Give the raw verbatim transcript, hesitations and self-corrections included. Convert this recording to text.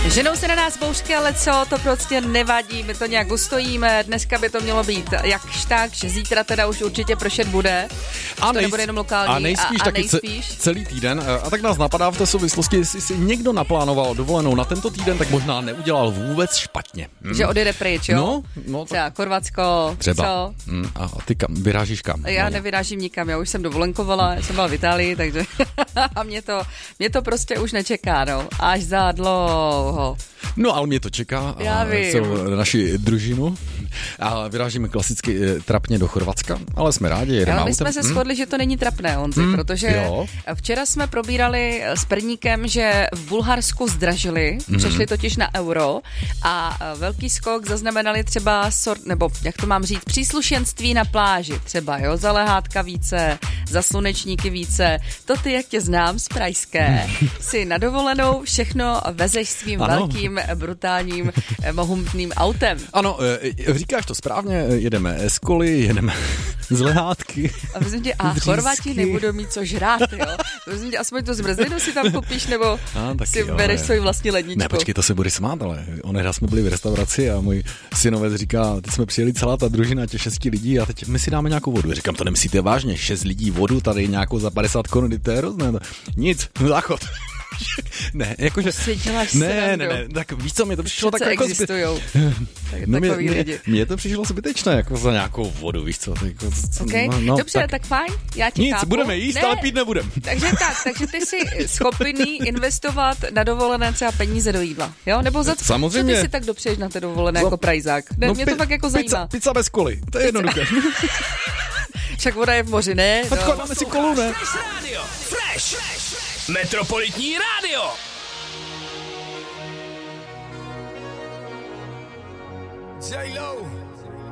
Ženou se na nás bouřky, ale co, to prostě nevadí, my to nějak ustojíme, dneska by to mělo být jakž tak, že zítra teda už určitě pršet bude, a to nejs- nebude jenom lokální a nejspíš a, a taky nejspíš. celý týden. A tak nás napadá v té souvislosti, jestli si někdo naplánoval dovolenou na tento týden, tak možná neudělal vůbec špatně. Hm. Že odjede pryč, jo? No, no tak... Třeba Chorvatsko, třeba. Co? Hm, a ty kam, vyrážíš kam? Já no. nevyrážím nikam, já už jsem dovolenkovala, já jsem byla v Itálii, takže a mě to, mě to prostě už nečeká, no, až za dlouho. No, ale mě to čeká a celou naši družinu. A vyrážíme klasicky e, trapně do Chorvatska, ale jsme rádi, jedeme autem. autem. My jsme se shodli, hmm? že to není trapné, Honzi, hmm? protože jo. včera jsme probírali s Perníkem, že v Bulharsku zdražili, hmm. přešli totiž na euro a velký skok zaznamenali třeba, sort, nebo jak to mám říct, příslušenství na pláži třeba, jo, za lehátka více, za slunečníky více. To ty, jak tě znám z Pražské, si na dovolenou všechno vezeš svým ano. velkým, brutálním, mohutným autem. Ano, říkáš to správně, jedeme s koly, jedeme z lehátky. A myslím tě, a Chorvati nebudou mít co žrát, jo? Myslím tě, aspoň tu zmrzlinu si tam koupíš, nebo a, si jo, bereš svoji vlastní ledničku. Ne, počkej, to se budeš smát, ale onehda jsme byli v restauraci a můj synovec říká, teď jsme přijeli celá ta družina, těch šesti lidí a teď my si dáme nějakou vodu. Říkám, to nemyslíte vážně, šest lidí vodu, tady nějakou za padesát korun, to je hrozné. Nic, záchod. Ne, jakože... Ne, ne, ne, tak víš co, mě to přišlo tak jako... existujou. Tak, no, mě, mě, mě, mě to přišlo zbytečné, jako za nějakou vodu, víš co. Jako, okay. no, no, dobře, tak, tak fajn, já ti nic, chápu. budeme jíst, ne. ale pít nebudem. Takže tak, takže ty jsi schopný investovat na dovolené třeba peníze do jídla, jo? Nebo za samozřejmě. Co ty si tak dopřeješ na té dovolené za... jako prajzák? Ne, no, mě pi- to fakt jako pizza, zajímá. Pizza bez koly, to je jednoduché. Však voda je v moři, ne? Tak no. dáme si kolu, ne? Fresh! Metropolitní rádio! J-Lo,